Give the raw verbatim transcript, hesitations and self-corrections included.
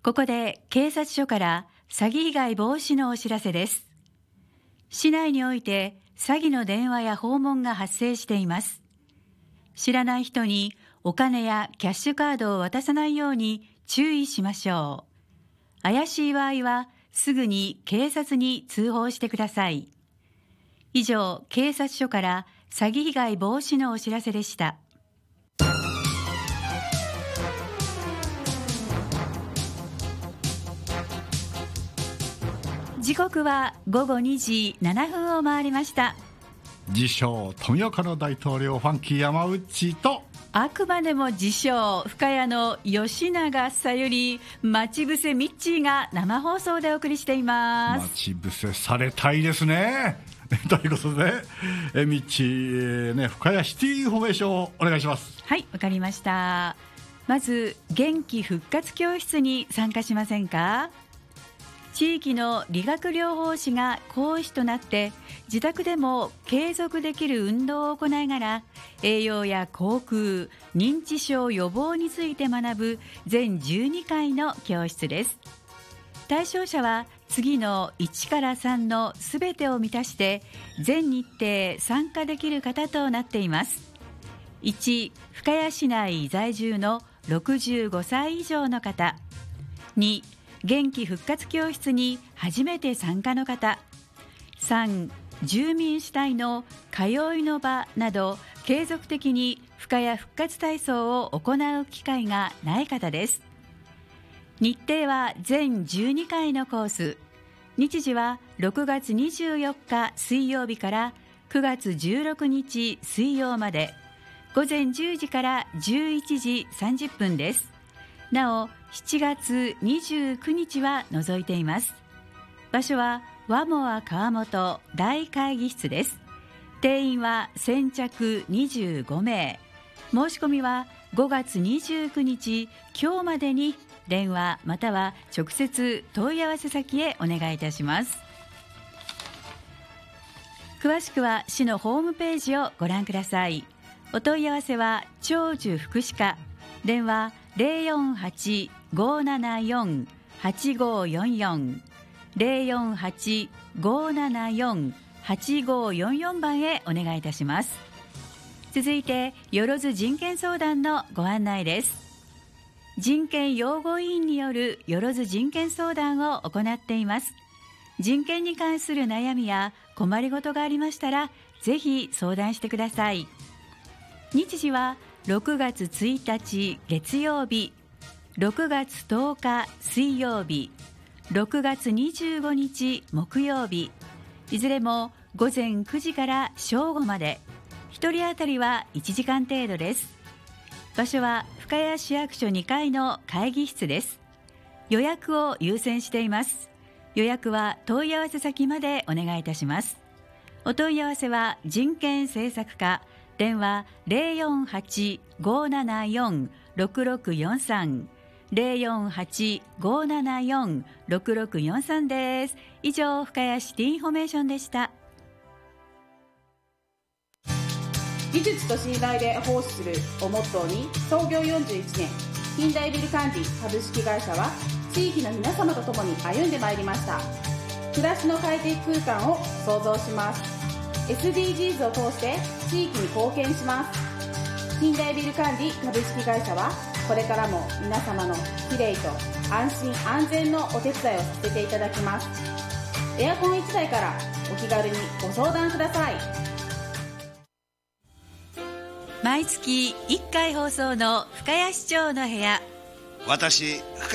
ここで警察署から詐欺被害防止のお知らせです。市内において詐欺の電話や訪問が発生しています。知らない人にお金やキャッシュカードを渡さないように注意しましょう。怪しい場合はすぐに警察に通報してください。以上、警察署から詐欺被害防止のお知らせでした。時刻はごごにじななふんを回りました。 自称富岡の大統領ファンキー山内と、 あくまでも自称深谷の吉永小百合待ち伏せミッチーが生放送でお送りしています。 待ち伏せされたいですねということで、えミッチー、ね、深谷シティインフォメーションをお願いします。 はい、わかりました。まず元気復活教室に参加しませんか？地域の理学療法士が講師となって自宅でも継続できる運動を行いながら栄養や口腔、認知症予防について学ぶ全じゅうにかいの教室です。対象者は次のいちからさんのすべてを満たして全日程参加できる方となっています。いち、深谷市内在住のろくじゅうごさい以上の方。に、元気復活教室に初めて参加の方。さん、住民主体の通いの場など継続的に深谷復活体操を行う機会がない方です。日程は全じゅうにかいのコース。日時はろくがつにじゅうよっか水曜日からくがつじゅうろくにち水曜まで午前じゅうじからじゅういちじさんじゅっぷんです。なおしちがつにじゅうくにちは除いています。場所はワモア川本大会議室です。定員は先着にじゅうごめい。申し込みはごがつにじゅうくにち今日までに電話または直接問い合わせ先へお願いいたします。詳しくは市のホームページをご覧ください。お問い合わせは長寿福祉課、電話 ゼロよんはち ごーななよん はちごーよんよん ゼロよんはち ごーななよん はちごーよんよん 番へお願いいたします。続いてよろず人権相談のご案内です。人権擁護委員によるよろず人権相談を行っています。人権に関する悩みや困りごとがありましたらぜひ相談してください。日時はろくがつついたち月曜日、ろくがつとおか水曜日、ろくがつにじゅうごにち木曜日、いずれもごぜんくじから正午まで、ひとり当たりはいちじかん程度です。場所は深谷市役所にかいの会議室です。予約を優先しています。予約は問い合わせ先までお願いいたします。お問い合わせは人権政策課、電話 ゼロよんはち ごーななよん ろくろくよんさん ゼロよんはち ごーななよん ろくろくよんさん です。以上、深谷シティインフォメーションでした。 技術と信頼で奉仕するをモットーに創業よんじゅういちねん、近代ビル管理株式会社は地域の皆様と共に歩んでまいりました。暮らしの快適空間を創造します。エスディージーズ を通して地域に貢献します。近代ビル管理株式会社はこれからも皆様のきれいと安心安全のお手伝いをさせていただきます。エアコンいちだいからお気軽にご相談ください。 毎月いっかい放送の深谷市長の部屋。 私